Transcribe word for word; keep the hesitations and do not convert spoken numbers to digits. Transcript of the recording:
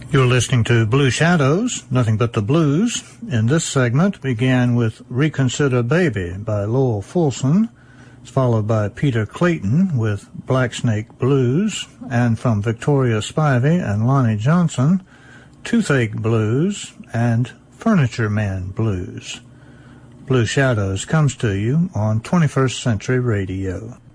You're listening to Blue Shadows, Nothing But the Blues. In this segment began with Reconsider Baby by Lowell Fulson. It's followed by Peter Clayton with Black Snake Blues, and from Victoria Spivey and Lonnie Johnson, Toothache Blues and Furniture Man Blues. Blue Shadows comes to you on twenty-first Century Radio.